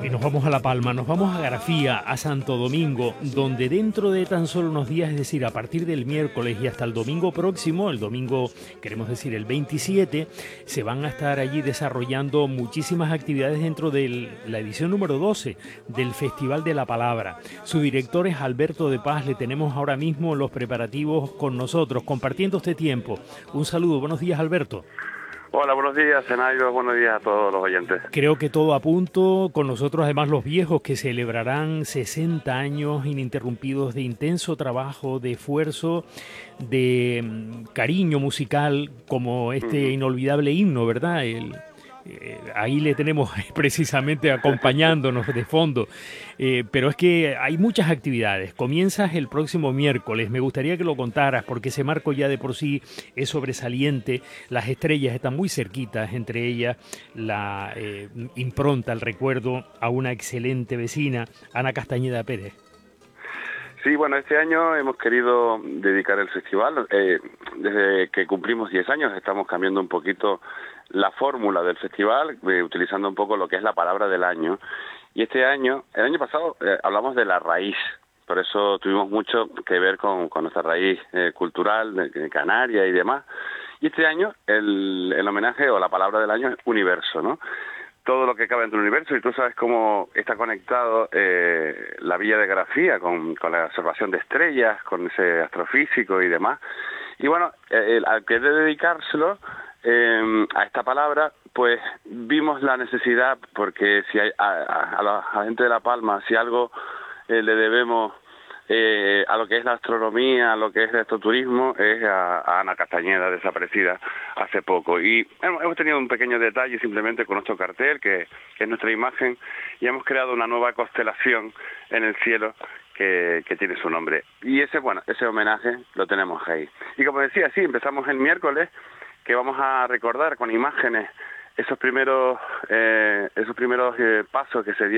Y nos vamos a La Palma, nos vamos a Garafía, a Santo Domingo, donde dentro de tan solo unos días, es decir, a partir del miércoles y hasta el domingo próximo, el domingo, queremos decir el 27, se van a estar allí desarrollando muchísimas actividades dentro de la edición número 12 del Festival de la Palabra. Su director es Alberto de Paz, le tenemos ahora mismo los preparativos con nosotros, compartiendo este tiempo. Un saludo, buenos días, Alberto. Hola, buenos días, Zenayo, buenos días a todos los oyentes. Creo que todo a punto, con nosotros además los viejos que celebrarán 60 años ininterrumpidos de intenso trabajo, de esfuerzo, de cariño musical, como este inolvidable himno, ¿verdad? Ahí le tenemos precisamente acompañándonos de fondo, pero es que hay muchas actividades. Comienzas el próximo miércoles, me gustaría que lo contaras porque ese marco ya de por sí es sobresaliente, las estrellas están muy cerquitas, entre ellas la impronta, el recuerdo a una excelente vecina, Ana Castañeda Pérez. Sí, bueno, este año hemos querido dedicar el festival, desde que cumplimos 10 años estamos cambiando un poquito la fórmula del festival, utilizando un poco lo que es la palabra del año. Y este año, el año pasado, hablamos de la raíz, por eso tuvimos mucho que ver con nuestra raíz cultural, de canaria y demás. Y este año el homenaje o la palabra del año es universo, ¿no? Todo lo que cabe dentro del universo, y tú sabes cómo está conectado la Villa de Garafía con la observación de estrellas, con ese astrofísico y demás. Y bueno, al querer dedicárselo a esta palabra, pues vimos la necesidad, porque si hay, a la gente de La Palma, si algo le debemos a lo que es la astronomía, a lo que es el astroturismo, es a Ana Castañeda, desaparecida hace poco. Y hemos tenido un pequeño detalle simplemente con nuestro cartel, que es nuestra imagen, y hemos creado una nueva constelación en el cielo que tiene su nombre. Y ese homenaje lo tenemos ahí. Y como decía, sí, empezamos el miércoles, que vamos a recordar con imágenes esos primeros pasos que se dieron